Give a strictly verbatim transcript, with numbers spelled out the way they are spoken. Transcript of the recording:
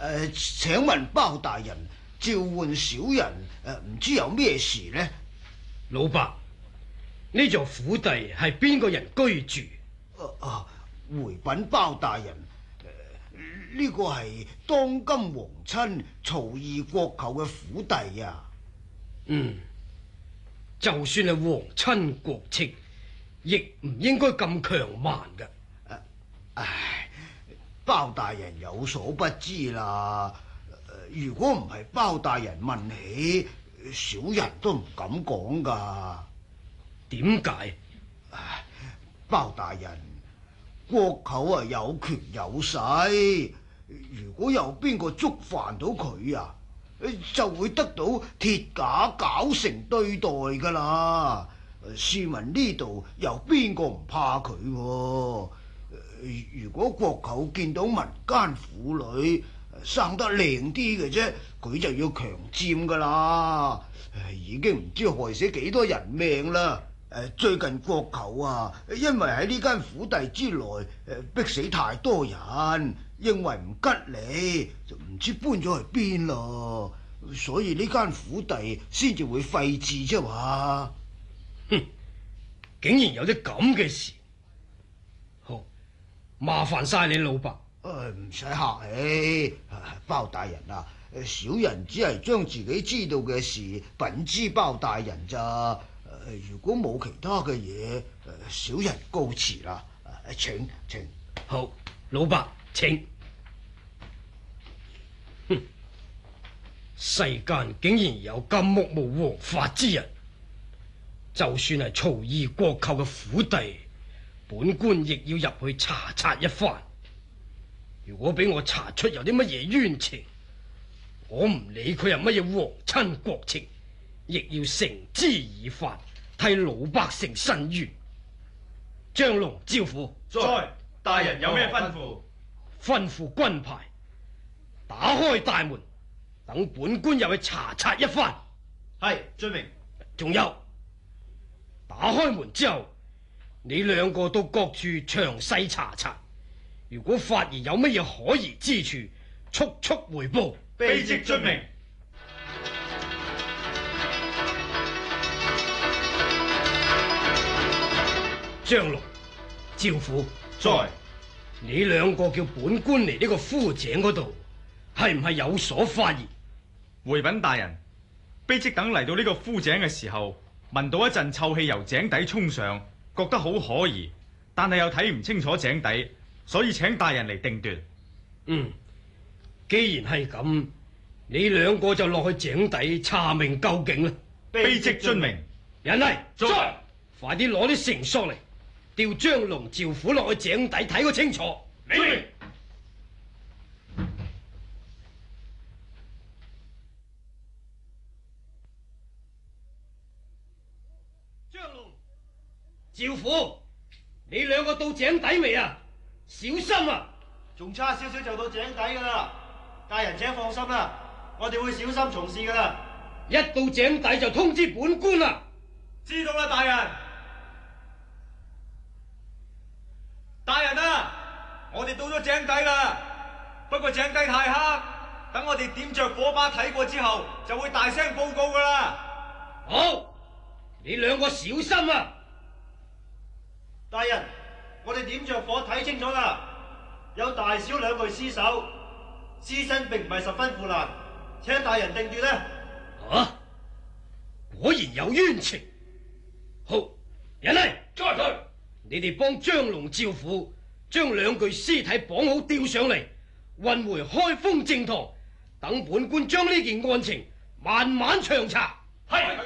呃，請問包大人召喚小人，誒、呃，唔知有咩事呢？ 老伯，呢座府邸係邊個人居住？ 啊啊，回稟包大人，呢、呃這個係當今皇親曹二國舅嘅府邸啊。 嗯，就算係皇親國戚，亦唔應該咁強蠻㗎。 唉，包大人有所不知啦。如果唔係包大人問起，小人都唔敢講噶。 點解？ 包大人，國舅啊有權有勢，如果有邊個觸犯到佢啊，就會得到鐵架絞成對待噶啦。試問呢度有邊個唔怕佢？如果國舅見到民間婦女生得靚啲嘅啫，佢就要強佔噶啦。已經唔知害死幾多人命啦。誒，最近國舅啊，因為喺呢間府邸之內誒逼死太多人，認為唔吉利，就唔知搬咗去邊咯。所以呢間府邸先至會廢置啫嘛。 哼，竟然有啲咁嘅事。麻煩晒你老伯。 誒，唔使客氣，包大人啊，小人只係將自己知道嘅事稟知包大人咋。如果冇其他嘅嘢，小人告辭啦。請請。 好，老伯請。哼，世間竟然有咁目無王法之人，就算係曹二國舅嘅府邸，本官亦要入去查察一番。如果俾我查出有啲乜嘢冤情，我唔理佢係乜嘢皇親國戚，亦要繩之以法，替老百姓伸冤。張龍招府， 在，大人有咩吩咐？ 吩咐軍牌，打開大門，等本官入去查察一番。 係，遵命。 仲有，打開門之後，你兩個都各處詳細查察，如果發現有乜嘢可疑之處，速速回報。 卑職遵命。 張龍、趙虎， 在。 你兩個叫本官嚟呢個枯井嗰度，係唔係有所發現？ 回稟大人，卑職等嚟到呢個枯井嘅時候，聞到一陣臭氣由井底衝上，覺得好可疑，但係又睇唔清楚井底，所以請大人嚟定奪。 嗯，既然係咁，你兩個就落去井底查明究竟啦。 卑職遵命。 人嚟， 在， 快啲攞啲繩索嚟，調張龍、趙虎落去井底睇個清楚。 命令。 張龍、趙虎，你兩個到井底未啊？小心啊！ 仲差少少就到井底噶啦，大人請放心啦，我哋會小心從事噶啦。 一到井底就通知本官啦。 知道啦，大人。大人啊，我哋到咗井底啦，不過井底太黑，等我哋點着火把睇過之後，就會大聲報告噶啦。 好，你兩個小心啊！ 大人，我哋點着火睇清楚啦，有大小兩具屍首，屍身並唔係十分腐爛，請大人定奪呢。 啊，果然有冤情。好，人嚟，再退。你哋幫張龍、趙虎將兩具屍體綁好吊上嚟，運回開封正堂，等本官將呢件案情慢慢詳查。係。